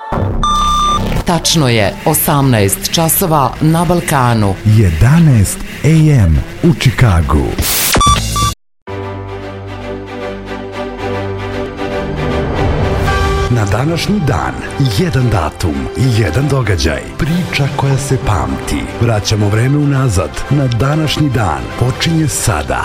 Tačno je 18 časova na Balkanu. 11 AM u Čikagu. Na današnji dan, jedan datum, jedan događaj, priča koja se pamti. Vraćamo vreme unazad. Na današnji dan počinje sada.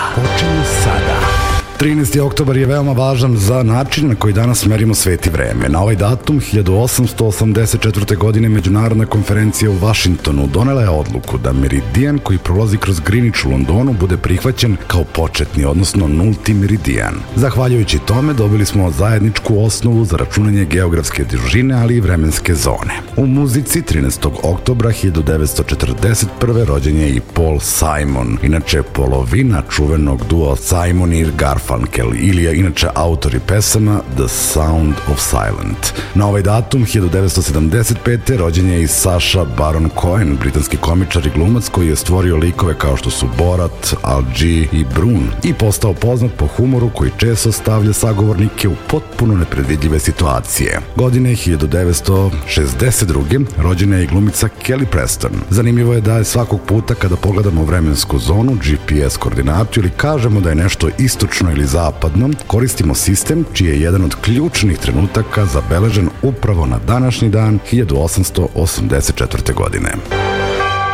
13. oktobar je veoma važan za način na koji danas merimo svet i vreme. Na ovaj datum, 1884. godine, Međunarodna konferencija u Vašingtonu donela je odluku da meridijan koji prolazi kroz Greenwich u Londonu bude prihvaćen kao početni, odnosno nulti meridijan. Zahvaljujući tome dobili smo zajedničku osnovu za računanje geografske dužine, ali i vremenske zone. U muzici 13. oktobra 1941. rođen je i Paul Simon, inače polovina čuvenog dua Simon i Garfunkel, ili je inače autori pesama The Sound of Silence. Na ovaj datum 1975. rođen je i Sacha Baron Cohen, britanski komičar i glumac koji je stvorio likove kao što su Borat, Al G i Brun i postao poznat po humoru koji često stavlja sagovornike u potpuno nepredvidljive situacije. Godine 1962. rođena je i glumica Kelly Preston. Zanimljivo je da je svakog puta kada pogledamo vremensku zonu, GPS koordinatu ili kažemo da je nešto istočno ili zapadno, koristimo sistem čiji je jedan od ključnih trenutaka zabeležen upravo na današnji dan 1884. godine.